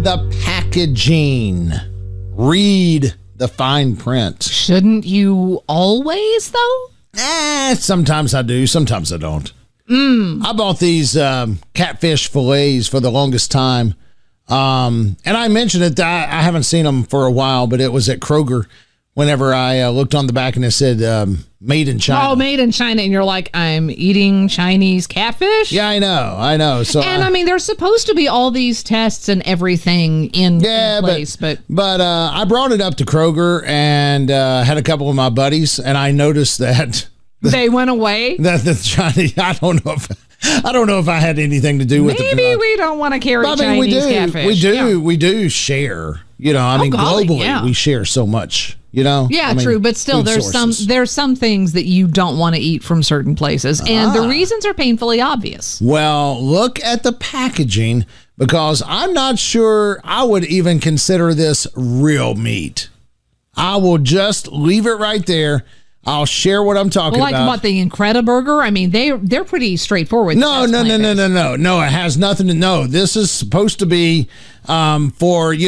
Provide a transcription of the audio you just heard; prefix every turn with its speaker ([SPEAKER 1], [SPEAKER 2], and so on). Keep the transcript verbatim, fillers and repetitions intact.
[SPEAKER 1] the packaging. Read the fine print.
[SPEAKER 2] Shouldn't you always, though?
[SPEAKER 1] Eh, sometimes I do. Sometimes I don't.
[SPEAKER 2] Mm.
[SPEAKER 1] I bought these um, catfish fillets for the longest time. Um, and I mentioned it. I, I haven't seen them for a while, but it was at Kroger whenever I uh, looked on the back and it said um, made in China.
[SPEAKER 2] Oh, made in China. And you're like, I'm eating Chinese catfish?
[SPEAKER 1] Yeah, I know. I know. So
[SPEAKER 2] And I, I mean, there's supposed to be all these tests and everything in,
[SPEAKER 1] yeah,
[SPEAKER 2] in place. But,
[SPEAKER 1] but, but uh, I brought it up to Kroger and uh, had a couple of my buddies, and I noticed that
[SPEAKER 2] they went away.
[SPEAKER 1] That the Chinese, I don't know if I don't know if I had anything to do with it.
[SPEAKER 2] Maybe we don't want to carry
[SPEAKER 1] I mean,
[SPEAKER 2] Chinese
[SPEAKER 1] we do,
[SPEAKER 2] catfish.
[SPEAKER 1] We do.
[SPEAKER 2] Yeah.
[SPEAKER 1] We do share. You know, I
[SPEAKER 2] Oh,
[SPEAKER 1] mean,
[SPEAKER 2] golly,
[SPEAKER 1] globally,
[SPEAKER 2] yeah.
[SPEAKER 1] we share so much. You know.
[SPEAKER 2] Yeah,
[SPEAKER 1] I mean,
[SPEAKER 2] true. But still,
[SPEAKER 1] food
[SPEAKER 2] there's
[SPEAKER 1] sources.
[SPEAKER 2] some there's some things that you don't want to eat from certain places, and
[SPEAKER 1] Ah.
[SPEAKER 2] the reasons are painfully obvious.
[SPEAKER 1] Well, look at the packaging, because I'm not sure I would even consider this real meat. I will just leave it right there. I'll share what I'm talking
[SPEAKER 2] Well, like
[SPEAKER 1] about.
[SPEAKER 2] what, the Incrediburger? I mean, they they're pretty straightforward.
[SPEAKER 1] No,
[SPEAKER 2] That's
[SPEAKER 1] no, no, no,
[SPEAKER 2] plant-based.
[SPEAKER 1] no, no, no. It has nothing to know. This is supposed to be um, for you.